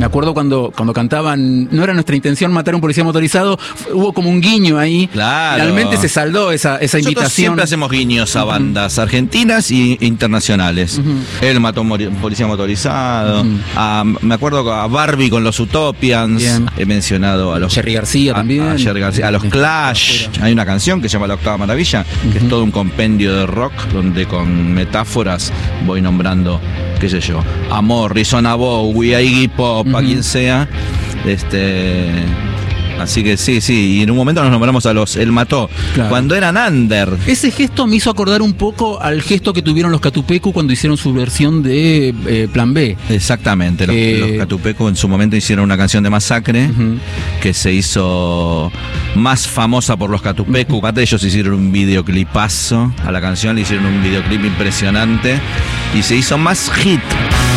Me acuerdo cuando cantaban, no era nuestra intención matar a un policía motorizado, hubo como un guiño ahí. Claro. Finalmente se saldó esa Nosotros invitación. siempre hacemos guiños a bandas argentinas e internacionales. Él mató a un policía motorizado. Me acuerdo a Barbie con los Utopians. Bien. He mencionado a los Jerry García también. A Jerry García, a los Clash. Hay una canción que se llama La Octava Maravilla, que es todo un compendio de rock, donde con metáforas voy nombrando, qué sé yo, a Morrison, a Bowie, a Iggy Pop, a quien sea. Así que sí, y en un momento nos nombramos a los Él Mató, claro, cuando eran under. Ese gesto me hizo acordar un poco al gesto que tuvieron los Catupecu cuando hicieron su versión de Plan B. Exactamente, los Catupecu en su momento hicieron una canción de Masacre, que se hizo más famosa por los Catupecu. Aparte ellos hicieron un videoclipazo a la canción, le hicieron un videoclip impresionante y se hizo más hit